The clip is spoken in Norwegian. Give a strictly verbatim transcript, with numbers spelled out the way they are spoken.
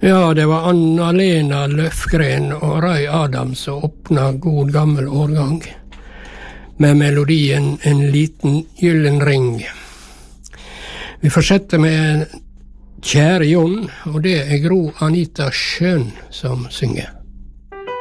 Ja, det var Anna-Lena Løfgren og Ray Adams som åpna god gammel årgang med melodien En liten gyllen ring. Vi fortsetter med Kjære Jon, og det er Gro Anita Schøn som synger.